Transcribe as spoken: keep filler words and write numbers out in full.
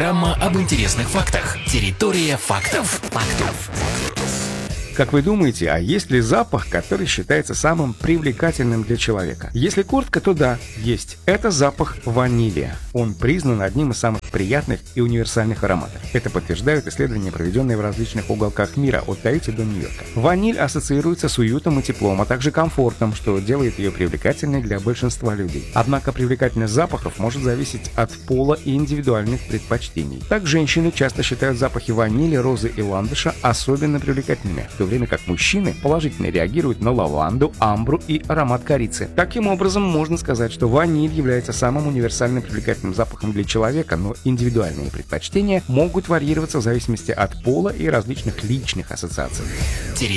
Программа об интересных фактах. Территория фактов. Фактов. Как вы думаете, а есть ли запах, который считается самым привлекательным для человека? Если коротко, то да, есть. Это запах ванили. Он признан одним из самых приятных и универсальных ароматов. Это подтверждают исследования, проведенные в различных уголках мира, от Таити до Нью-Йорка. Ваниль ассоциируется с уютом и теплом, а также комфортом, что делает ее привлекательной для большинства людей. Однако привлекательность запахов может зависеть от пола и индивидуальных предпочтений. Так женщины часто считают запахи ванили, розы и ландыша особенно привлекательными, в то время как мужчины положительно реагируют на лаванду, амбру и аромат корицы. Таким образом, можно сказать, что ваниль является самым универсальным привлекательным запахом для человека, но индивидуальные предпочтения могут варьироваться в зависимости от пола и различных личных ассоциаций.